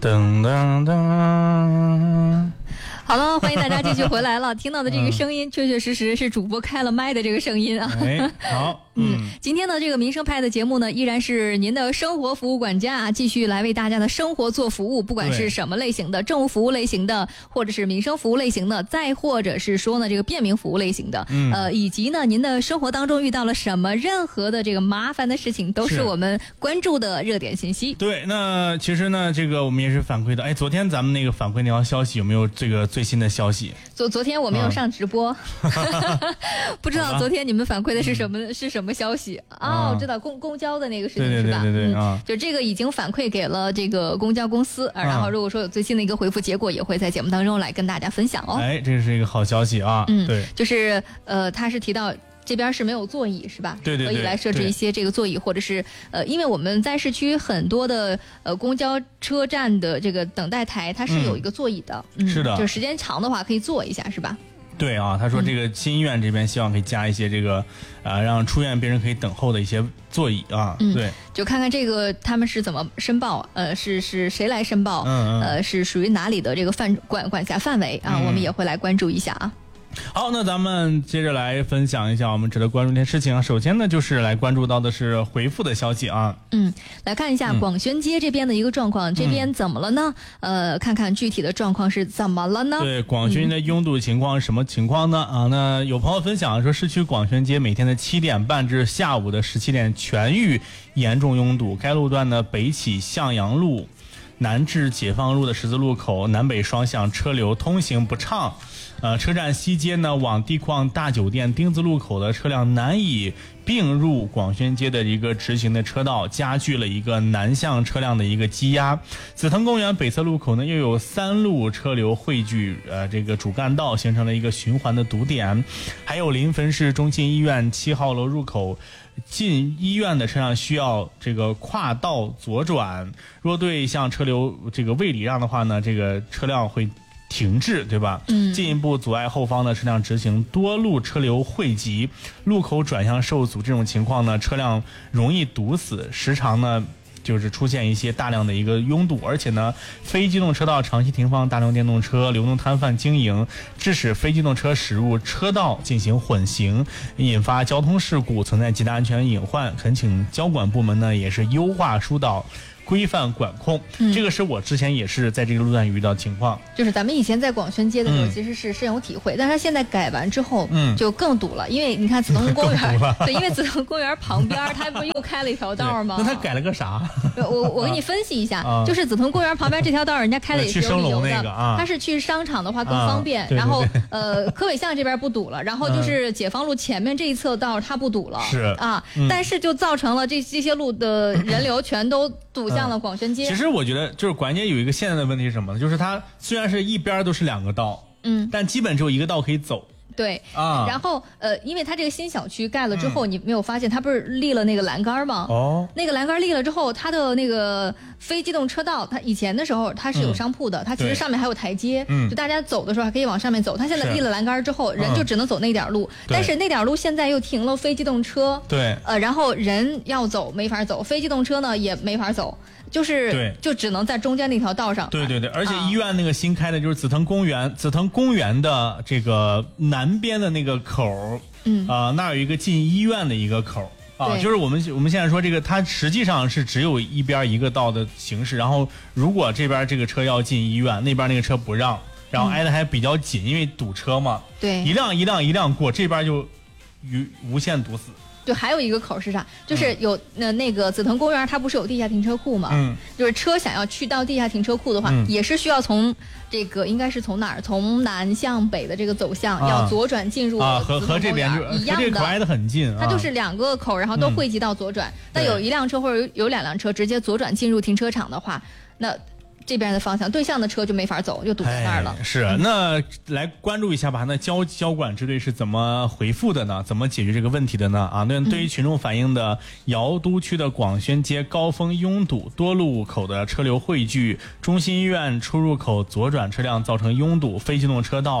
噔噔噔。 好了，欢迎大家继续回来了。听到的这个声音，确确实实是主播开了麦的这个声音啊。 好， 今天的这个民生派的节目呢，依然是您的生活服务管家，继续来为大家的生活做服务，不管是什么类型的，政务服务类型的，或者是民生服务类型的，再或者是说呢这个便民服务类型的，以及呢您的生活当中遇到了什么任何的这个麻烦的事情，都是我们关注的热点信息。 对，那其实呢，这个我们也是反馈的。哎，昨天咱们那个反馈那条消息有没有这个最新的消息？ 昨天我没有上直播，不知道昨天你们反馈的是什么消息啊？我知道公交的那个事情是吧？ 对啊， 就这个已经反馈给了这个公交公司，然后如果说有最新的一个回复结果，也会在节目当中来跟大家分享哦。 哎，这是一个好消息啊！对， 就是他是提到。这边是没有座椅是吧？ 对， 可以来设置一些这个座椅，或者是因为我们在市区很多的公交车站的这个等待台，它是有一个座椅的， 是的， 就时间长的话可以坐一下是吧？ 对啊，他说这个新医院这边希望可以加一些这个让出院病人可以等候的一些座椅啊。对， 就看看这个他们是怎么申报，是谁来申报，是属于哪里的这个管辖范围啊？我们也会来关注一下啊。 好，那咱们接着来分享一下我们值得关注的一件事情啊。首先呢，就是来关注到的是回复的消息啊。 来看一下广宣街这边的一个状况，这边怎么了呢？看看具体的状况是怎么了呢？ 对，广宣的拥堵情况是什么情况呢？那有朋友分享说，市区广宣街每天的7点半至下午的17点全域严重拥堵，该路段的北起向阳路、南至解放路的十字路口南北双向车流通行不畅。车站西街呢，往地矿大酒店丁字路口的车辆难以并入广宣街的一个直行的车道，加剧了一个南向车辆的一个积压。紫藤公园北侧路口呢，又有3路车流汇聚这个主干道，形成了一个循环的堵点。还有临汾市中心医院7号楼入口进医院的车辆需要这个跨道左转，若对向车流这个未礼让的话呢，这个车辆会停滞，对吧？进一步阻碍后方的车辆直行，多路车流汇集，路口转向受阻，这种情况呢，车辆容易堵死，时常呢就是出现一些大量的一个拥堵，而且呢，非机动车道长期停放大量电动车，流动摊贩经营，致使非机动车驶入车道进行混行，引发交通事故，存在极大安全隐患。恳请交管部门呢，也是优化疏导，规范管控。这个是我之前也是在这个路段遇到情况， 就是咱们以前在广宣街的时候其实是深有体会，但是现在改完之后就更堵了，因为你看紫藤公园，对，因为紫藤公园旁边它不又开了一条道吗？ 那它改了个啥？ 我给你分析一下，就是紫藤公园旁边这条道人家开的也是有理由的，它是去商场的话更方便，然后科伟巷这边不堵了，然后就是解放路前面这一侧道它不堵了， 是啊，但是就造成了这些路的人流全都堵向了广宣街。 其实我觉得就是广宣街有一个现在的问题是什么呢？就是它虽然是一边都是2个道，但基本只有1个道可以走。 对啊，然后因为它这个新小区盖了之后，你没有发现它不是立了那个栏杆吗？那个栏杆立了之后，它的那个非机动车道，它以前的时候它是有商铺的，它其实上面还有台阶，就大家走的时候还可以往上面走。它现在立了栏杆之后，人就只能走那点路，但是那点路现在又停了非机动车， 对， 然后人要走没法走，非机动车呢也没法走。就只能在中间那条道上。 对，而且医院那个新开的就是紫藤公园的这个南边的那个口，那有一个进医院的一个口啊，就是我们现在说这个，它实际上是只有一边1个道的形式，然后如果这边这个车要进医院，那边那个车不让，然后挨得还比较紧，因为堵车嘛， 对， 一辆过，这边就无限堵死。 就还有一个口是啥？就是有那个紫藤公园，它不是有地下停车库吗？就是车想要去到地下停车库的话，也是需要从这个应该是从哪儿？从南向北的这个走向，要左转进入和这边就一样的， 这个口挨得很近， 它就是2个口，然后都汇集到左转。那有1辆车或者有2辆车直接左转进入停车场的话，那这边的方向对向的车就没法走，就堵在那儿了。 是，那来关注一下吧。那交管支队是怎么回复的呢？怎么解决这个问题的呢？那对于群众反映的瑶都区的广宣街高峰拥堵，多路口的车流汇聚，中心医院出入口左转车辆造成拥堵，非机动车道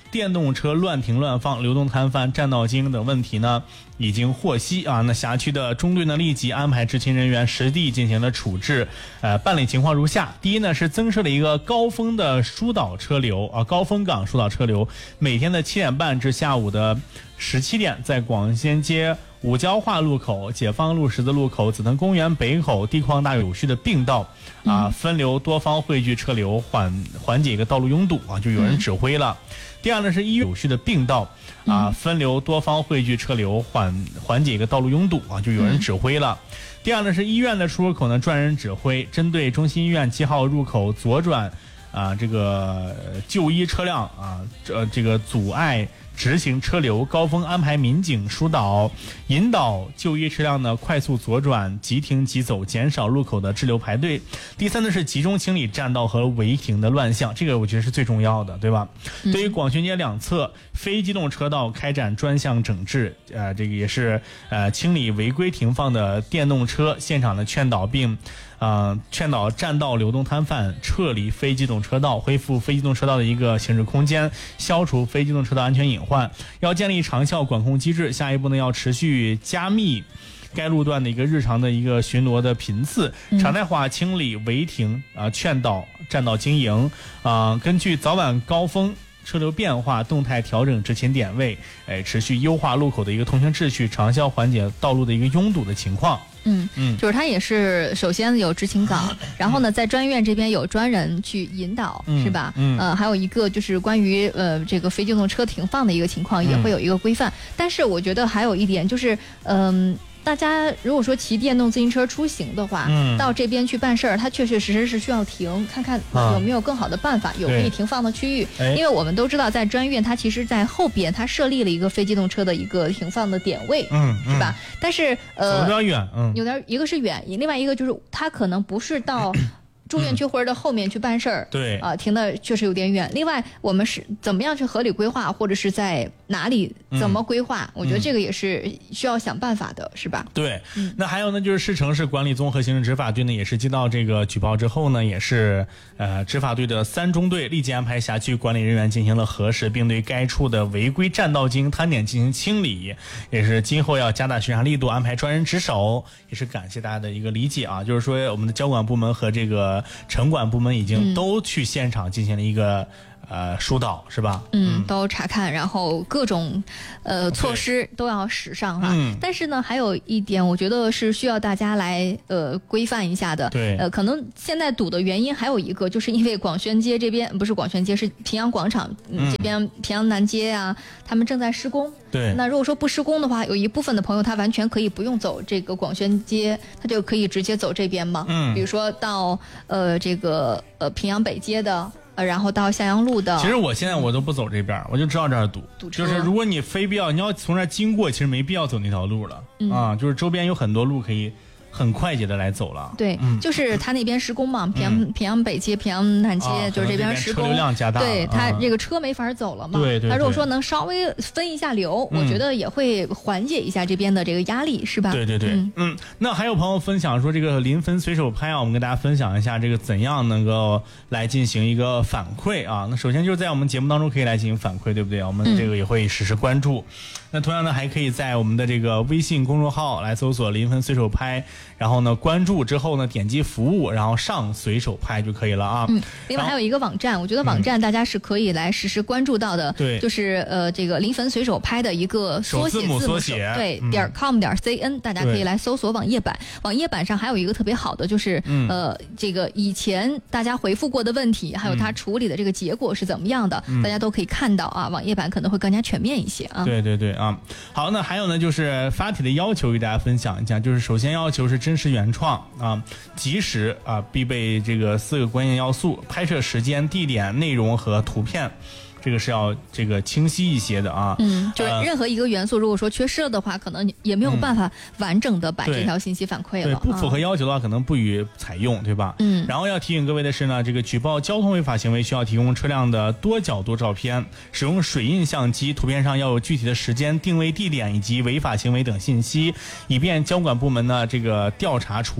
电动车乱停乱放、流动摊贩、占道经等问题呢，已经获悉啊。那辖区的中队呢，立即安排执勤人员实地进行了处置。办理情况如下：第一呢，是增设了一个高峰的疏导车流啊，高峰岗疏导车流，每天的7点半至下午的17点，在广仙街五交化路口、解放路十字路口、紫藤公园北口、地矿大有序的并道啊，分流多方汇聚车流，缓解一个道路拥堵啊，就有人指挥了。第二呢，是医院有序的并道啊，分流多方汇聚车流，缓解一个道路拥堵啊，就有人指挥了。第二呢，是医院的出入口呢，专人指挥，针对中心医院7号入口左转啊，这个就医车辆啊，这个阻碍直行车流，高峰安排民警疏导，引导就医车辆呢快速左转，即停即走，减少路口的滞留排队。第三呢，是集中清理占道和违停的乱象，这个我觉得是最重要的，对吧？对于广宣街两侧非机动车道开展专项整治，这个也是清理违规停放的电动车，现场的劝导并劝导占道流动摊贩撤离非机动车道，恢复非机动车道的一个行驶空间，消除非机动车道安全隐患，要建立长效管控机制。下一步呢，要持续加密该路段的一个日常的一个巡逻的频次，常态化清理违停劝导占道经营根据早晚高峰车流变化动态调整执勤点位，持续优化路口的一个通行秩序，长效缓解道路的一个拥堵的情况。 就是它也是首先有执勤岗，然后呢，在专院这边有专人去引导，是吧？还有一个就是关于这个非机动车停放的一个情况，也会有一个规范。但是我觉得还有一点就是大家如果说骑电动自行车出行的话，到这边去办事儿，它确确实实是需要停，看看有没有更好的办法，有可以停放的区域。因为我们都知道，在专院它其实在后边它设立了一个非机动车的一个停放的点位，是吧？但是有点远， 有点一个是远，另外一个就是它可能不是到中院区或者到后面去办事儿， 对停的确实有点远。另外，我们是怎么样去合理规划，或者是在哪里怎么规划？我觉得这个也是需要想办法的，是吧？ 对，那还有呢，就是市城市管理综合行政执法队呢，也是接到这个举报之后呢，也是执法队的3中队立即安排辖区管理人员进行了核实，并对该处的违规占道经摊点进行清理，也是今后要加大巡查力度，安排专人值守。也是感谢大家的一个理解啊，就是说我们的交管部门和这个城管部门已经都去现场进行了一个疏导，是吧？ 都查看，然后各种措施都要使上哈。但是呢，还有一点，我觉得是需要大家来规范一下的。 对， 可能现在堵的原因还有一个，就是因为广宣街这边不是广宣街，是平阳广场这边平阳南街啊，他们正在施工。 对， 那如果说不施工的话，有一部分的朋友他完全可以不用走这个广宣街，他就可以直接走这边嘛。比如说到这个平阳北街的。然后到向阳路的， 其实我现在我都不走这边，我就知道这儿堵车。就是如果你非必要，你要从这儿经过，其实没必要走那条路了就是周边有很多路可以很快捷的来走了。 对，就是他那边施工嘛，平阳北街、平阳南街，就是这边施工， 车流量加大， 对他这个车没法走了嘛。 对， 他如果说能稍微分一下流，我觉得也会缓解一下这边的这个压力，是吧？ 对，那还有朋友分享说，这个临汾随手拍我们跟大家分享一下这个怎样能够来进行一个反馈啊。那首先就是在我们节目当中可以来进行反馈，对不对？我们这个也会实时关注。那同样呢，还可以在我们的这个微信公众号来搜索临汾随手拍，然后呢关注之后呢点击服务，然后上随手拍就可以了啊。 另外还有一个网站，我觉得网站大家是可以来实时关注到的， 对， 就是这个临汾随手拍的一个缩写，对.com.cn，大家可以来搜索网页版。网页版上还有一个特别好的，就是这个以前大家回复过的问题，还有它处理的这个结果是怎么样的，大家都可以看到啊。网页版可能会更加全面一些啊。 对啊。好，那还有呢，就是发帖的要求与大家分享一下，就是首先要求是真实原创啊，及时啊，必备这个4个关键要素：拍摄时间、地点、内容和图片。这个是要这个清晰一些的啊， 就是任何一个元素如果说缺失了的话，可能也没有办法完整的把这条信息反馈了。 对，不符合要求的话，可能不予采用，对吧？然后要提醒各位的是呢，这个举报交通违法行为需要提供车辆的多角度照片，使用水印相机，图片上要有具体的时间、定位地点以及违法行为等信息，以便交管部门呢这个调查处理。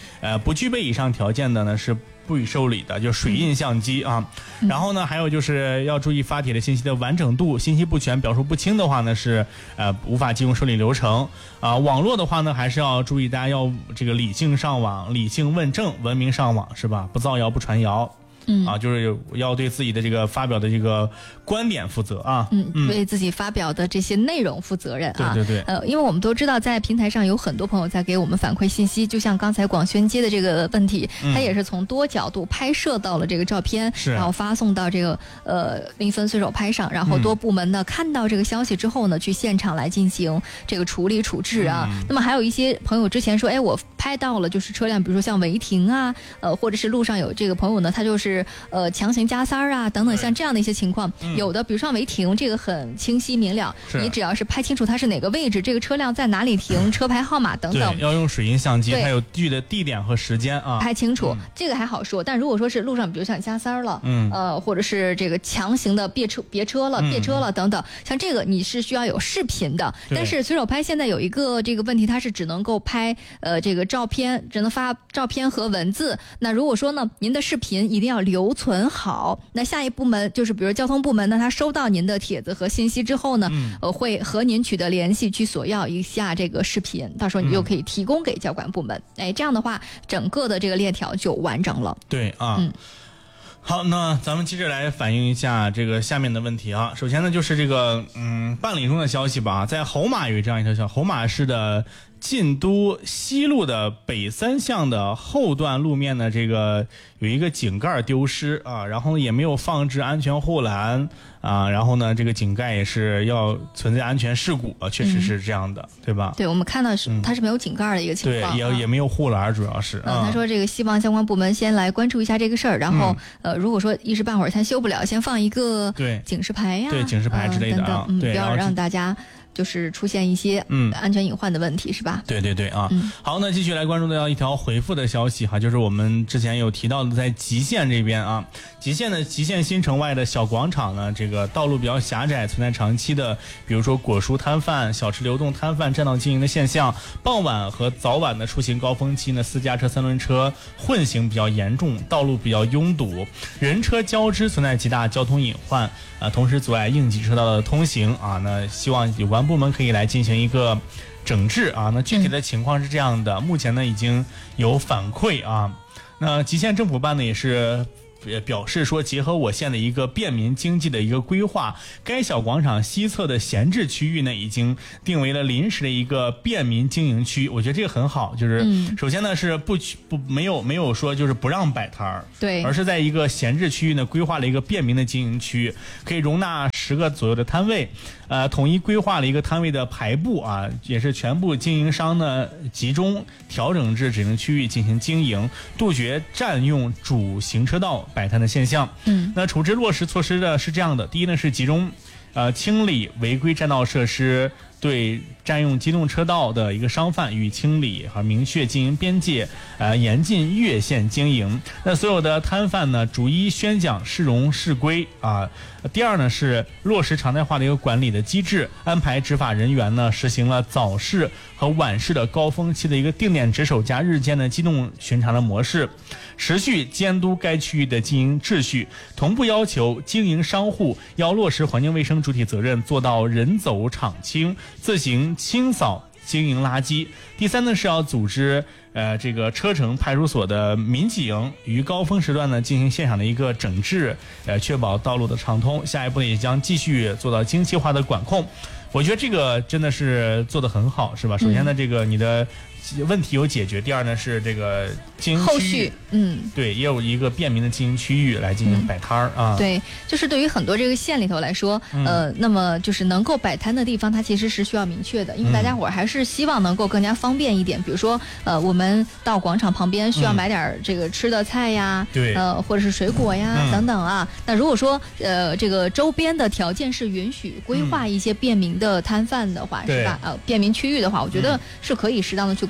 不具备以上条件的呢是不予受理的，就是水印相机啊。然后呢，还有就是要注意发帖的信息的完整度，信息不全、表述不清的话呢是无法进入受理流程啊。网络的话呢，还是要注意，大家要这个理性上网、理性问政、文明上网，是吧？不造谣、不传谣。就是要对自己的这个发表的这个观点负责啊， 为自己发表的这些内容负责任啊。 对， 因为我们都知道，在平台上有很多朋友在给我们反馈信息，就像刚才广宣街的这个问题，他也是从多角度拍摄到了这个照片，然后发送到这个零分随手拍上，然后多部门呢看到这个消息之后呢，去现场来进行这个处理处置啊。那么还有一些朋友之前说，我拍到了就是车辆，比如说像违停啊，或者是路上有这个朋友呢，他就是强行加塞儿啊等等，像这样的一些情况，有的比如说违停，这个很清晰明了，你只要是拍清楚它是哪个位置，这个车辆在哪里停，车牌号码等等， 要用水印相机，还有具的地点和时间啊， 拍清楚，这个还好说。但如果说是路上，比如像加塞儿了，或者是这个强行的别车了等等，像这个你是需要有视频的。但是随手拍现在有一个这个问题，它是只能够拍这个照片，只能发照片和文字。那如果说呢，您的视频一定要留存好，那下一部门就是比如交通部门呢，他收到您的帖子和信息之后呢，会和您取得联系，去索要一下这个视频，到时候你就可以提供给交管部门。这样的话，整个的这个链条就完整了。 对啊。好，那咱们接着来反映一下这个下面的问题啊。首先呢，就是这个办理中的消息吧，在侯马有这样一条消息，侯马市的晋都西路的北三巷的后段路面呢，这个有一个井盖丢失啊，然后也没有放置安全护栏啊，然后呢，这个井盖也是要存在安全事故啊，确实是这样的，对吧？ 对，我们看到是它是没有井盖的一个情况， 对，也没有护栏，主要是。 他说这个希望相关部门先来关注一下这个事儿，然后如果说一时半会儿他修不了，先放一个警示牌呀， 对，警示牌之类的等等，不要让大家就是出现一些安全隐患的问题，是吧？ 对啊。好，那继续来关注到一条回复的消息哈，就是我们之前有提到的，在吉县这边啊，吉县新城外的小广场呢，这个道路比较狭窄，存在长期的比如说果蔬摊贩、小吃流动摊贩占道经营的现象。傍晚和早晚的出行高峰期呢，私家车、三轮车混行比较严重，道路比较拥堵，人车交织，存在极大交通隐患同时阻碍应急车道的通行啊。那希望有关部门可以来进行一个整治啊。那具体的情况是这样的，目前呢已经有反馈啊。那吉县政府办呢也是表示说，结合我县的一个便民经济的一个规划，该小广场西侧的闲置区域呢，已经定为了临时的一个便民经营区。我觉得这个很好，就是首先呢是没有说就是不让摆摊儿， 对， 而是在一个闲置区域呢规划了一个便民的经营区，可以容纳10个左右的摊位，统一规划了一个摊位的排布啊，也是全部经营商呢集中调整至指定区域进行经营，杜绝占用主行车道摆摊的现象。那处置落实措施呢是这样的，第一呢是集中清理违规占道设施，对占用机动车道的一个商贩予以清理和明确经营边界，严禁越线经营。那所有的摊贩呢，逐一宣讲市容市规啊。第二呢是落实常态化的一个管理的机制，安排执法人员呢实行了早市和晚市的高峰期的一个定点值守加日间的机动巡查的模式，持续监督该区域的经营秩序，同步要求经营商户要落实环境卫生主体责任，做到人走场清，自行清扫经营垃圾。第三呢是要组织这个车城派出所的民警于高峰时段呢进行现场的一个整治，确保道路的畅通。下一步呢也将继续做到精细化的管控。我觉得这个真的是做得很好，是吧？首先呢，这个你的问题有解决，第二呢是这个经营区域，对，也有一个便民的经营区域来进行摆摊啊。 对，就是对于很多这个县里头来说，那么就是能够摆摊的地方，它其实是需要明确的，因为大家伙还是希望能够更加方便一点。比如说，我们到广场旁边需要买点这个吃的菜呀， 对， 或者是水果呀等等啊。那如果说这个周边的条件是允许规划一些便民的摊贩的话，是吧？便民区域的话，我觉得是可以适当的去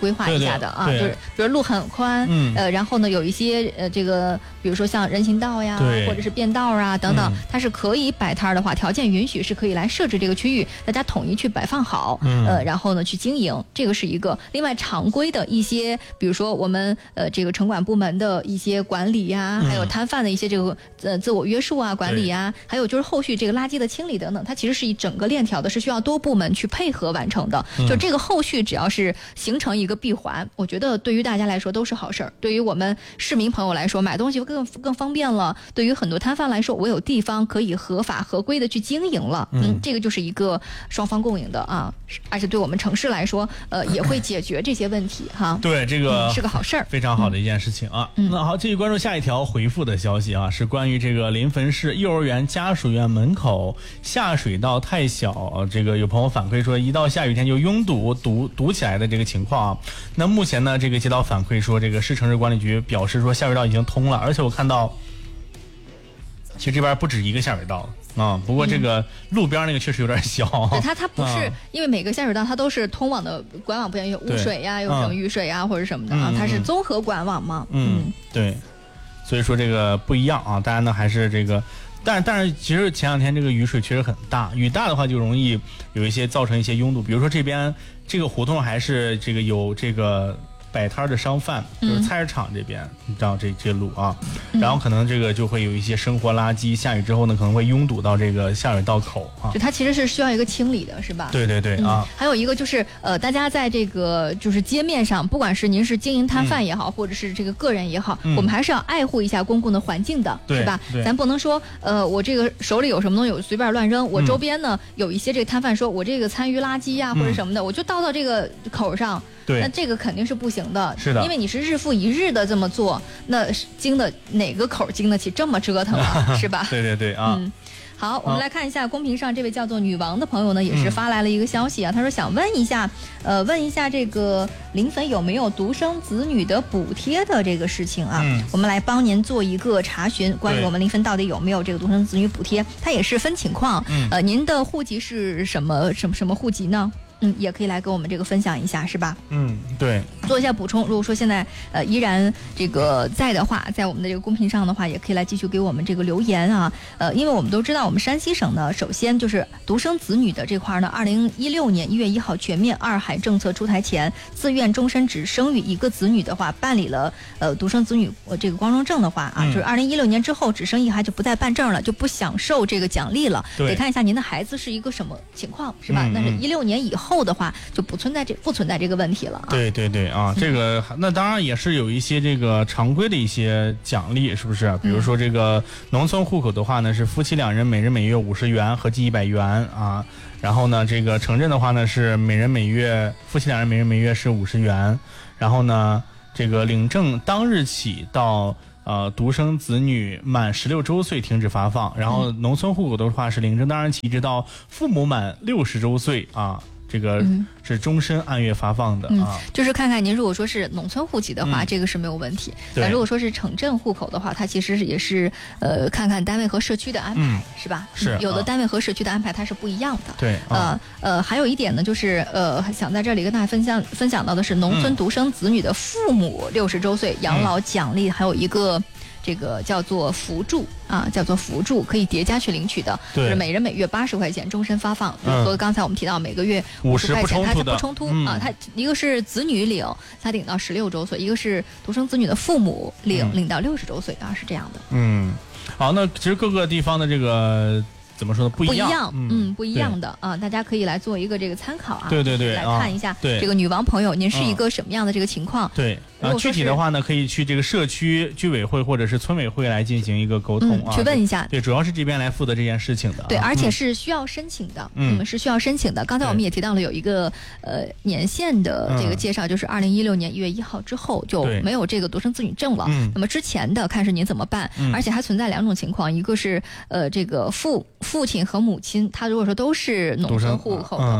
规划一下的啊， 对就是比如路很宽，然后呢有一些这个比如说像人行道呀，或者是便道啊等等，它是可以摆摊的话，条件允许是可以来设置这个区域，大家统一去摆放好，然后呢去经营，这个是一个。另外常规的一些，比如说我们这个城管部门的一些管理呀，还有摊贩的一些这个自我约束啊管理啊，还有就是后续这个垃圾的清理等等，它其实是一整个链条的，是需要多部门去配合完成的。就这个后续只要是形成一个闭环，我觉得对于大家来说都是好事儿。对于我们市民朋友来说，买东西更方便了；对于很多摊贩来说，我有地方可以合法合规的去经营了。这个就是一个双方共赢的啊，而且对我们城市来说，也会解决这些问题哈。 对，这个是个好事儿， 非常好的一件事情啊。那好，继续关注下一条回复的消息啊，是关于这个临汾市幼儿园家属院门口下水道太小，这个有朋友反馈说，一到下雨天就拥堵起来的这个情况啊。那目前呢，这个接到反馈说，这个市城市管理局表示说下水道已经通了，而且我看到，其实这边不止一个下水道啊，不过这个路边那个确实有点小。 对，它不是因为每个下水道它都是通往的管网不一样，有污水呀，有什么雨水呀或者什么的啊，它是综合管网嘛。 对，所以说这个不一样啊，大家呢还是这个。但是其实前两天这个雨水确实很大，雨大的话就容易有一些造成一些拥堵，比如说这边这个胡同还是这个有这个摆摊的商贩，就是菜市场这边，你知道这些路啊，然后可能这个就会有一些生活垃圾，下雨之后呢可能会拥堵到这个下水道口啊。 就它其实是需要一个清理的，是吧？ 对啊。 还有一个就是大家在这个就是街面上，不管是您是经营摊贩也好，或者是这个个人也好，我们还是要爱护一下公共的环境的，是吧？咱不能说我这个手里有什么东西我随便乱扔，我周边呢有一些这个摊贩说我这个残余垃圾呀或者什么的，我就倒到这个口上。那这个肯定是不行的， 是的， 因为你是日复一日的这么做，那经的哪个口经得起这么折腾啊，是吧？ 对啊。 好，我们来看一下公屏上这位叫做女王的朋友呢，也是发来了一个消息啊，他说想问一下这个临汾有没有独生子女的补贴的这个事情啊？我们来帮您做一个查询，关于我们临汾到底有没有这个独生子女补贴，它也是分情况。您的户籍是什么户籍呢？也可以来跟我们这个分享一下，是吧？ 对， 做一下补充。如果说现在依然这个在的话，在我们的这个公屏上的话，也可以来继续给我们这个留言啊。因为我们都知道，我们山西省呢，首先就是独生子女的这块呢，2016年1月1号全面二孩政策出台前，自愿终身只生育一个子女的话，办理了独生子女这个光荣证的话啊，就是2016年之后只生一孩就不再办证了，就不享受这个奖励了。得看一下您的孩子是一个什么情况，是吧？那是16年以后的话，就不存在这个问题了啊。 对啊，这个那当然也是有一些这个常规的一些奖励，是不是？比如说这个农村户口的话呢，是夫妻两人每人每月50元，合计100元啊。然后呢，这个城镇的话呢，是夫妻两人每人每月是50元。然后呢，这个领证当日起到独生子女满16周岁停止发放，然后农村户口的话是领证当日起一直到父母满60周岁啊。这个是终身按月发放的啊， 就是看看您如果说是农村户籍的话，这个是没有问题。那如果说是城镇户口的话，它其实也是看看单位和社区的安排，是吧？ 是有的单位和社区的安排它是不一样的。 对， 还有一点呢，就是想在这里跟大家分享到的是，农村独生子女的父母60周岁养老奖励，还有一个。这个叫做扶助啊，可以叠加去领取的，就是每人每月80块钱，终身发放。和刚才我们提到每个月50块钱，它是不冲突啊。它一个是子女领，它领到16周岁；一个是独生子女的父母领到60周岁啊，是这样的。 好，那其实各个地方的这个。怎么说呢？不一样， 不一样的啊，大家可以来做一个这个参考啊。 对， 来看一下这个女王朋友，您是一个什么样的这个情况？ 对，具体的话呢，可以去这个社区居委会或者是村委会来进行一个沟通啊， 去问一下。 对，主要是这边来负责这件事情的。 对，而且是需要申请的，是需要申请的。刚才我们也提到了有一个年限的这个介绍，就是2016年1月1号之后就没有这个独生子女证了。那么之前的看是您怎么办，而且还存在2种情况，一个是这个父亲和母亲，他如果说都是农村户口的话，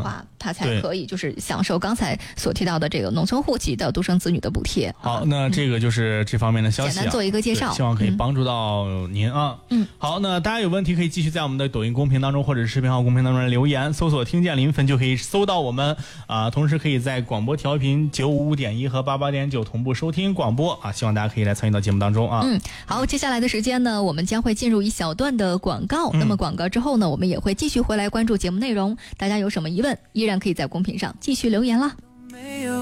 他才可以就是享受刚才所提到的这个农村户籍的独生子女的补贴。 好，那这个就是这方面的消息， 简单做一个介绍， 希望可以帮助到您啊。好，那大家有问题可以继续在我们的抖音公屏当中或者是视频号公屏当中留言，搜索听见临汾就可以搜到我们啊。同时可以在广播调频955.1和88.9同步收听广播啊。希望大家可以来参与到节目当中啊。 好，接下来的时间呢，我们将会进入一小段的广告。那么广告之后呢，我们也会继续回来关注节目内容。大家有什么疑问，依然可以在公屏上继续留言啦。